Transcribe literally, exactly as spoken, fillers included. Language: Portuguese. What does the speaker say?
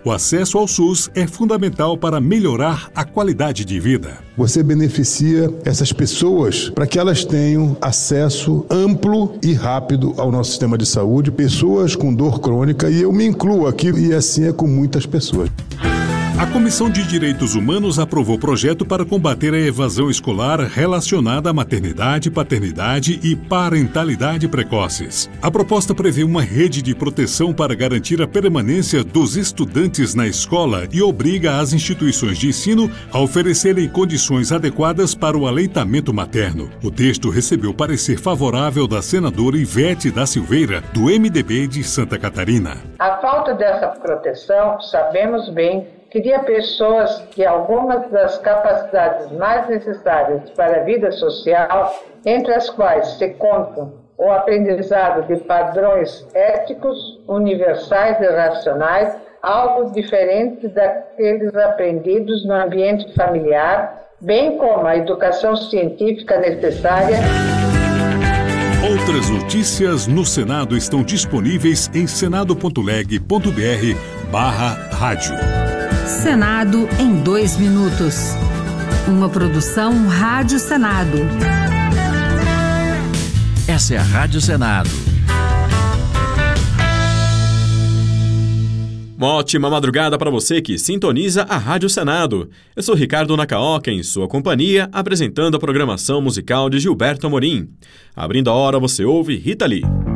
O acesso ao SUS é fundamental para melhorar a qualidade de vida. Você beneficia essas pessoas para que elas tenham acesso amplo e rápido ao nosso sistema de saúde, pessoas com dor crônica, e eu me incluo aqui, e assim é com muitas pessoas. A Comissão de Direitos Humanos aprovou projeto para combater a evasão escolar relacionada à maternidade, paternidade e parentalidade precoces. A proposta prevê uma rede de proteção para garantir a permanência dos estudantes na escola e obriga as instituições de ensino a oferecerem condições adequadas para o aleitamento materno. O texto recebeu parecer favorável da senadora Ivete da Silveira, do M D B de Santa Catarina. A falta dessa proteção, sabemos bem, cria pessoas que algumas das capacidades mais necessárias para a vida social, entre as quais se contam o aprendizado de padrões éticos, universais e racionais, algo diferente daqueles aprendidos no ambiente familiar, bem como a educação científica necessária. Outras notícias no Senado estão disponíveis em senado ponto leg ponto br barra rádio. Senado em dois minutos. Uma produção Rádio Senado. Essa é a Rádio Senado. Uma ótima madrugada para você que sintoniza a Rádio Senado. Eu sou Ricardo Nakaoka, em sua companhia, apresentando a programação musical de Gilberto Amorim. Abrindo a hora, você ouve Rita Lee.